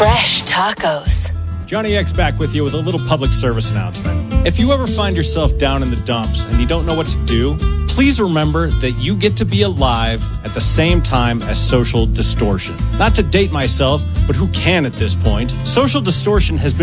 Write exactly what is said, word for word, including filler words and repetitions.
Fresh tacos. Johnny X back with you with a little public service announcement. If you ever find yourself down in the dumps and you don't know what to do, please remember that you get to be alive at the same time as social distortion. Not to date myself, but who can at this point? Social distortion has been